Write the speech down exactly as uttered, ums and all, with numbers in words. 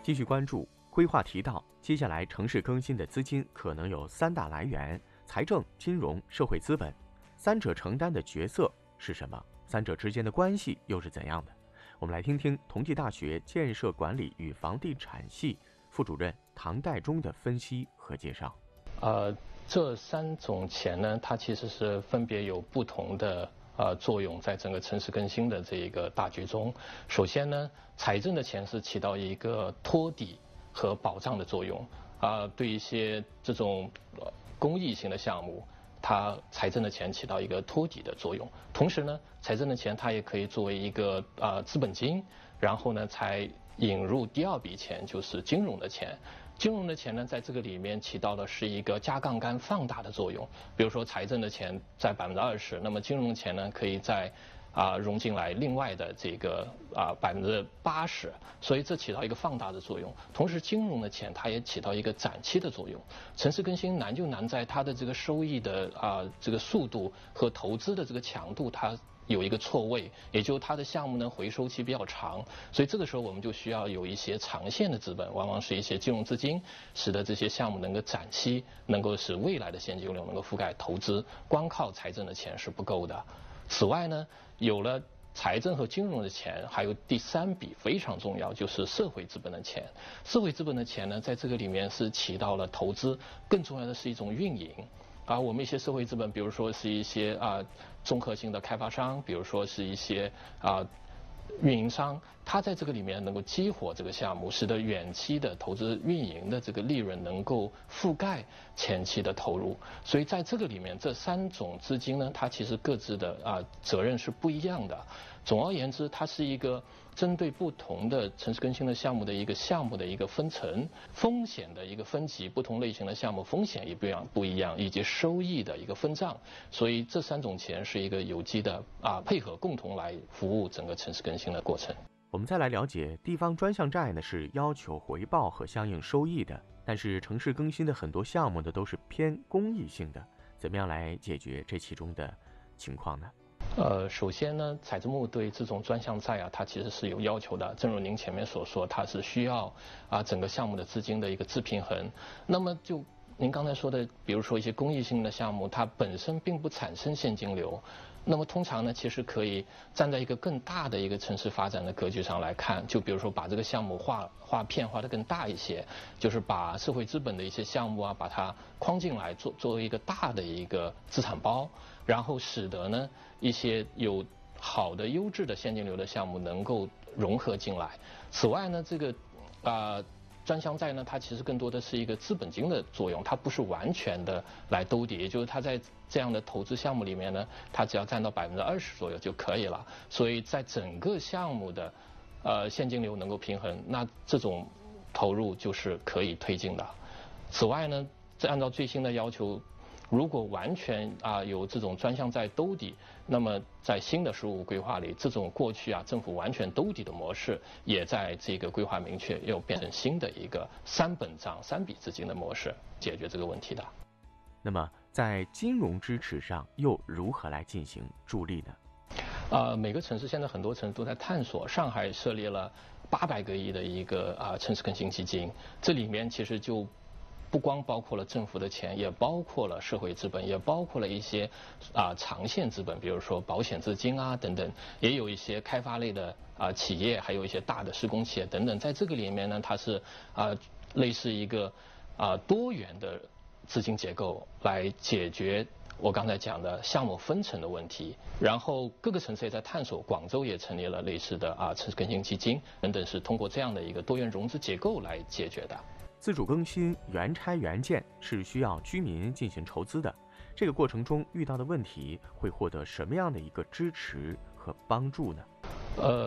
继续关注规划提到，接下来城市更新的资金可能有三大来源：财政、金融、社会资本。三者承担的角色是什么？三者之间的关系又是怎样的？我们来听听同济大学建设管理与房地产系副主任唐代忠的分析和介绍。 呃，这三种钱呢，它其实是分别有不同的呃作用，在整个城市更新的这一个大局中。首先呢，财政的钱是起到一个托底和保障的作用啊、呃，对一些这种、呃、公益性的项目，它财政的钱起到一个托底的作用。同时呢，财政的钱它也可以作为一个啊、呃、资本金，然后呢才引入第二笔钱，就是金融的钱。金融的钱呢，在这个里面起到的是一个加杠杆放大的作用。比如说财政的钱在百分之二十，那么金融的钱呢，可以在啊、呃、融进来另外的这个啊百分之八十，所以这起到一个放大的作用。同时，金融的钱它也起到一个展期的作用。城市更新难就难在它的这个收益的啊、呃、这个速度和投资的这个强度，它有一个错位，也就是它的项目呢回收期比较长，所以这个时候我们就需要有一些长线的资本，往往是一些金融资金，使得这些项目能够展期，能够使未来的现金流能够覆盖投资，光靠财政的钱是不够的。此外呢，有了财政和金融的钱，还有第三笔非常重要，就是社会资本的钱。社会资本的钱呢，在这个里面是起到了投资，更重要的是一种运营。啊，我们一些社会资本，比如说是一些啊综合性的开发商，比如说是一些啊运营商，它在这个里面能够激活这个项目，使得远期的投资运营的这个利润能够覆盖前期的投入。所以在这个里面，这三种资金呢，它其实各自的啊责任是不一样的。总而言之，它是一个针对不同的城市更新的项目的一个项目的一个分层，风险的一个分级，不同类型的项目风险也不一样不一样，以及收益的一个分账。所以这三种钱是一个有机的啊配合，共同来服务整个城市更新的过程。 我们再来了解，地方专项债呢是要求回报和相应收益的，但是城市更新的很多项目呢都是偏公益性的，怎么样来解决这其中的情况呢？ 呃，首先呢，财政部对这种专项债啊，它其实是有要求的。正如您前面所说，它是需要啊整个项目的资金的一个自平衡。那么就您刚才说的，比如说一些公益性的项目，它本身并不产生现金流。那么通常呢，其实可以站在一个更大的一个城市发展的格局上来看，就比如说把这个项目画画片画得更大一些，就是把社会资本的一些项目啊，把它框进来，做作为一个大的一个资产包，然后使得呢一些有好的优质的现金流的项目能够融合进来。此外呢，这个啊。呃专项债呢，它其实更多的是一个资本金的作用，它不是完全的来兜底，也就是它在这样的投资项目里面呢，它只要占到百分之二十左右就可以了。所以在整个项目的呃现金流能够平衡，那这种投入就是可以推进的。此外呢，在按照最新的要求，如果完全啊有这种专项债兜底，那么在新的十五规划里，这种过去啊政府完全兜底的模式，也在这个规划明确又变成新的一个三本账三笔资金的模式，解决这个问题的。 那么在金融支持上又如何来进行助力呢？ 呃，每个城市现在很多城市都在探索，上海设立了八百个亿的一个啊、呃、城市更新基金，这里面其实就不光包括了政府的钱，也包括了社会资本，也包括了一些啊、呃、长线资本，比如说保险资金啊等等，也有一些开发类的啊、呃、企业，还有一些大的施工企业等等。在这个里面呢，它是啊、呃、类似一个啊、呃、多元的资金结构来解决我刚才讲的项目分层的问题。然后各个城市也在探索，广州也成立了类似的啊城市更新基金等等，是通过这样的一个多元融资结构来解决的。 自主更新原拆原建是需要居民进行筹资的，这个过程中遇到的问题会获得什么样的一个支持和帮助呢？ 呃，